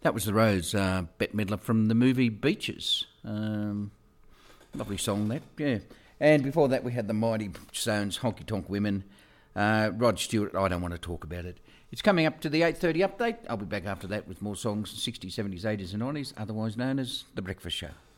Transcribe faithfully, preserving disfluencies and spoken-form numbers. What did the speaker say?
That was the Rose, uh, Bette Midler from the movie Beaches. Um, lovely song, that, yeah. And before that, we had the Mighty Stones, Honky Tonk Women. Uh, Rod Stewart, I don't want to talk about it. It's coming up to the eight thirty update. I'll be back after that with more songs in the sixties, seventies, eighties and nineties, otherwise known as The Breakfast Show.